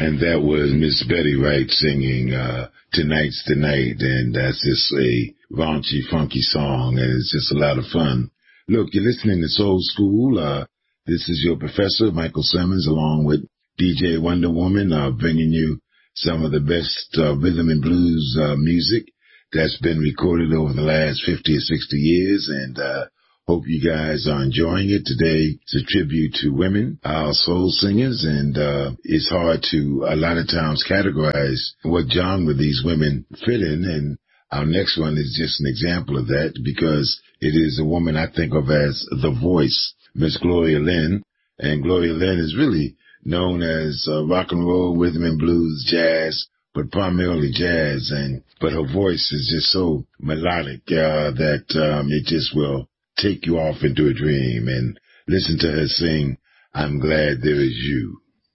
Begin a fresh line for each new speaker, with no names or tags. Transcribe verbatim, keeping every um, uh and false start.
And that was Miss Betty Wright singing uh, Tonight's the Night, and that's just a raunchy, funky song, and it's just a lot of fun. Look, you're listening to Soul School. Uh, this is your professor, Michael Simmons, along with D J Wonder Woman, uh, bringing you some of the best uh, rhythm and blues uh, music that's been recorded over the last fifty or sixty years, and uh hope you guys are enjoying it. Today, it's a tribute to women, our soul singers, and uh it's hard to, a lot of times, categorize what genre these women fit in, and our next one is just an example of that, because it is a woman I think of as the voice, Miss Gloria Lynn, and Gloria Lynn is really known as uh, rock and roll, rhythm and blues, jazz, but primarily jazz, and but her voice is just so melodic uh, that um, it just will take you off into a dream. And listen to her sing, I'm Glad There Is You.